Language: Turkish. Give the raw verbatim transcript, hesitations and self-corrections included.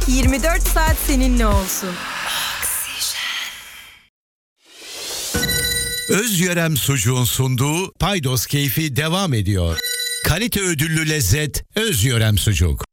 yirmi dört saat seninle olsun. Özyörem Sucuğun sunduğu Paydos Keyfi devam ediyor. Kalite ödüllü lezzet Özyörem Sucuk.